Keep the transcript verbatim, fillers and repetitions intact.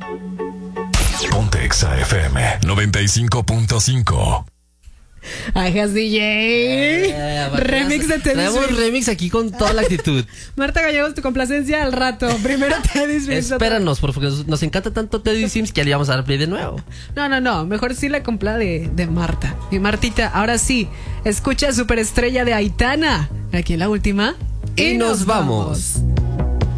Ponte Exa F M noventa y cinco punto cinco. Ajas D J. Eh, remix de Teddy Traemos Swims. remix aquí con toda la actitud. Marta Gallegos, tu complacencia al rato. Primero Teddy Swims. Espéranos, porque nos, nos encanta tanto Teddy Swims que ya le vamos a dar play de nuevo. No, no, no. Mejor sí la compla de, de Marta. Y Martita, ahora sí, escucha Superestrella de Aitana. Aquí en la última. Y nos vamos.